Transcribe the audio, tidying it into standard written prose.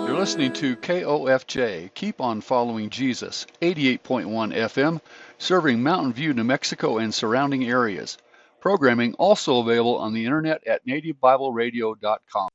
You're listening to KOFJ, Keep on Following Jesus, 88.1 FM, serving Mountain View, New Mexico and surrounding areas. Programming also available on the internet at nativebibleradio.com.